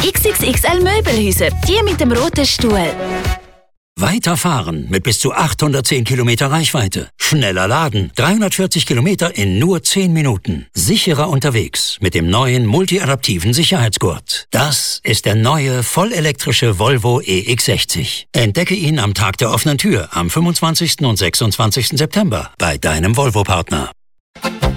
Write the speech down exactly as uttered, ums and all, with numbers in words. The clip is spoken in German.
X X X L Möbelhäuser, die mit dem roten Stuhl. Weiterfahren mit bis zu achthundertzehn Kilometer Reichweite. Schneller laden. dreihundertvierzig Kilometer in nur zehn Minuten. Sicherer unterwegs mit dem neuen multiadaptiven Sicherheitsgurt. Das ist der neue vollelektrische Volvo E X sechzig. Entdecke ihn am Tag der offenen Tür am fünfundzwanzigsten und sechsundzwanzigsten September bei deinem Volvo-Partner.